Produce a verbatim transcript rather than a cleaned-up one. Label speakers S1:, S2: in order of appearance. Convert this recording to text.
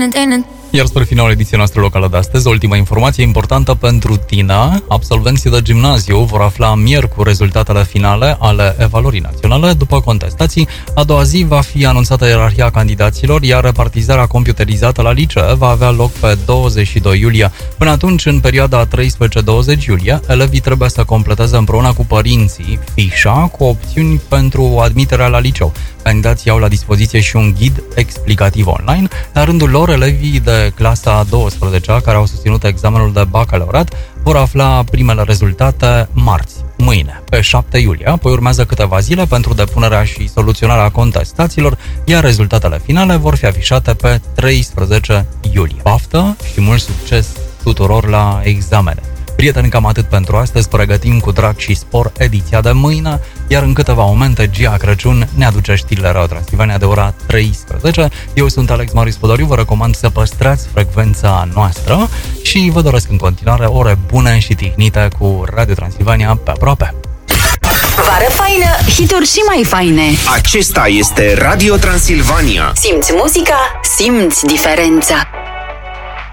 S1: Iar spre finalul ediției noastre locală de astăzi, ultima informație importantă pentru tine. Absolvenții de gimnaziu vor afla miercuri rezultatele finale ale evaluării naționale. După contestații, a doua zi va fi anunțată ierarhia candidaților, iar repartizarea computerizată la licee va avea loc pe douăzeci și doi iulie. Până atunci, în perioada treisprezece douăzeci iulie, elevii trebuie să completeze împreună cu părinții fișa cu opțiuni pentru admiterea la liceu. Candidații au la dispoziție și un ghid explicativ online. La rândul lor, elevii de clasa a douăsprezecea, care au susținut examenul de bacalaureat, vor afla primele rezultate marți, mâine, pe șapte iulie. Apoi urmează câteva zile pentru depunerea și soluționarea contestațiilor, iar rezultatele finale vor fi afișate pe treisprezece iulie. Baftă și mult succes tuturor la examene! Prieteni, cam atât pentru astăzi, pregătim cu drag și spor ediția de mâine, iar în câteva momente Gia Crăciun ne aduce știrile Radio Transilvania de ora treisprezece. Eu sunt Alex Marius Podoriu, vă recomand să păstrați frecvența noastră și vă doresc în continuare ore bune și tihnite cu Radio Transilvania pe aproape.
S2: Vară faină, hituri și mai faine.
S3: Acesta este Radio Transilvania.
S2: Simți muzica, simți diferența.